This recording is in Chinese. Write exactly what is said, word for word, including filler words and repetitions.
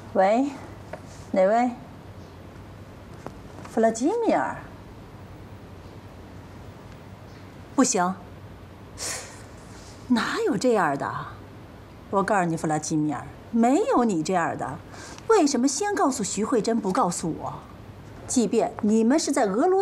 喂，哪位？弗拉基米尔？不行，哪有这样的？我告诉你，弗拉基米尔，没有你这样的。为什么先告诉徐慧珍，不告诉我？即便你们是在俄罗